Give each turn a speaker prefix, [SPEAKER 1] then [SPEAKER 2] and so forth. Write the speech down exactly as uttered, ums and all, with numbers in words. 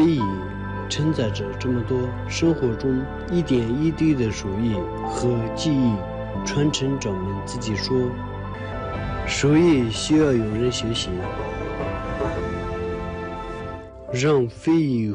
[SPEAKER 1] 非遗承载着这么多生活中一点一滴的手艺和技艺，传承掌门自己说，手艺需要有人学习，让非遗